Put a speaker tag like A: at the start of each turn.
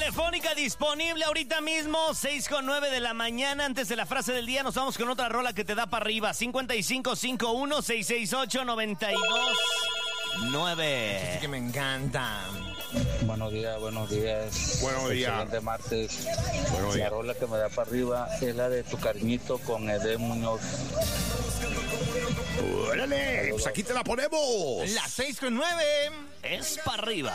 A: telefónica disponible ahorita mismo, 6:09 de la mañana. Antes de la frase del día, nos vamos con otra rola que te da para arriba. 5551-668-92-9.
B: Sí que me encanta.
C: Buenos días.
B: Buenos días.
C: Excelente martes.
B: Buenos días.
C: La rola que me da para arriba es la de Tu Cariñito con Edén Muñoz.
B: ¡Órale! Pues aquí te la ponemos.
D: Las 6:09.
A: Es para arriba.